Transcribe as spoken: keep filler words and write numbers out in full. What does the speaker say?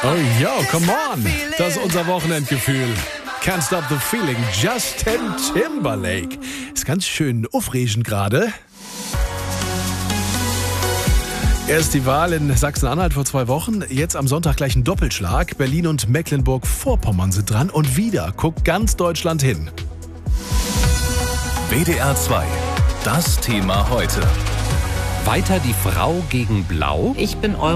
Oh yo, come on. Das ist unser Wochenendgefühl. Can't stop the feeling. Justin Timberlake. Ist ganz schön aufregend gerade. Erst die Wahl in Sachsen-Anhalt vor zwei Wochen. Jetzt am Sonntag gleich ein Doppelschlag. Berlin und Mecklenburg-Vorpommern sind dran. Und wieder guckt ganz Deutschland hin. W D R zwei. Das Thema heute. Weiter die Frau gegen Blau. Ich bin